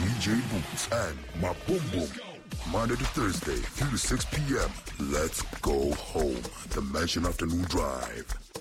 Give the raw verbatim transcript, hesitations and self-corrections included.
J Boots and my Boom Boom. Monday to Thursday, three to six p.m. Let's go home. The Mansion Afternoon Drive.